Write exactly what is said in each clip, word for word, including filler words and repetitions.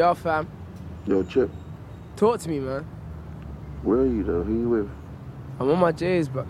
Yo, fam. Yo, Chip. Talk to me, man. Where are you, though? Who you with? I'm on my J's, but...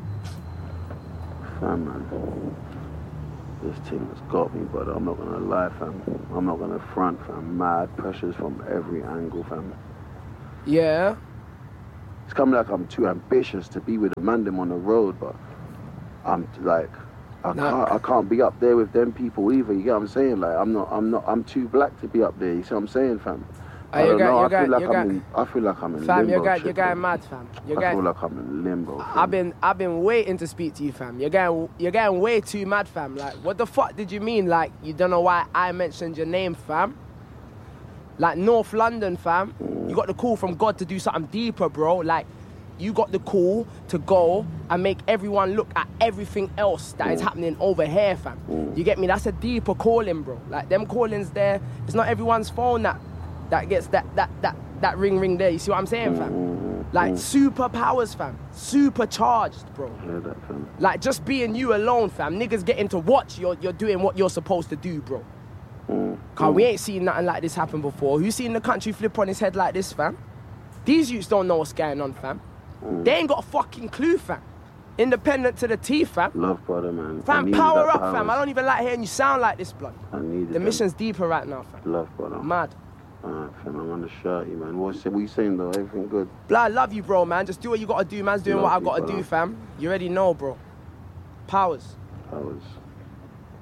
Fam, man. This team has got me, but I'm not gonna lie, fam. I'm not gonna front, fam. Mad pressures from every angle, fam. Yeah? It's coming like I'm too ambitious to be with the man them on the road, but I'm like, I Nah. can't, I can't be up there with them people either. You get what I'm saying? Like, I'm not, I'm not, I'm too black to be up there. You see what I'm saying, fam? I don't know. I feel like I'm in. I feel like I'm in fam, limbo. you're going, shit, you're going fam. mad, fam. You're I going, feel like I'm in limbo. Fam. I've been, I've been waiting to speak to you, fam. You're going, you're going way too mad, fam. Like, what the fuck did you mean? Like, you don't know why I mentioned your name, fam? Like, North London, fam. Mm. You got the call from God to do something deeper, bro. Like, you got the call to go and make everyone look at everything else that mm. is happening over here, fam. Mm. You get me? That's a deeper calling, bro. Like, them callings there, it's not everyone's phone that that gets that that that that ring ring there. You see what I'm saying, fam? Mm. Like, mm. superpowers, fam. Supercharged, bro. Yeah, that, fam. Like, just being you alone, fam. Niggas getting to watch you're, you're doing what you're supposed to do, bro. Mm. Cause mm. we ain't seen nothing like this happen before. Who's seen the country flip on his head like this, fam? These youths don't know what's going on, fam. Mm. They ain't got a fucking clue, fam. Independent to the teeth, fam. Love, brother, man. Fam, power up, powers. fam. I don't even like hearing you sound like this, blood. I need it. The mission's deeper right now, fam. Love, brother. Mad. Alright, fam, I'm on the shirty, man. What's what you saying, though? Everything good? Blood, I love you, bro, man. Just do what you gotta do, man's doing love what I you, gotta brother. do, fam. You already know, bro. Powers. Powers.